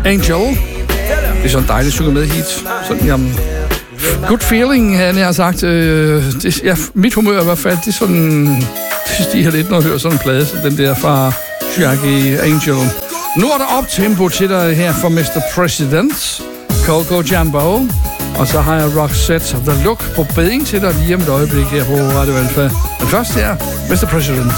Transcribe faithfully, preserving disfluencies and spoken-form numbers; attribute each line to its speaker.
Speaker 1: Angel. Det er sådan dejligt at synge med hit. Sådan, jamen, good feeling, han har sagt. Øh, det, ja, mit humør i hvert fald, det er sådan... Det stiger lidt, når jeg hører sådan en plade, den der fra Shaggy Angel. Nu er der optempo til dig her for mister President, Coco Jumbo. Og så har jeg Roxette The Look på beding til dig lige om et øjeblik her på Radio Alfa. Men først her, mister President.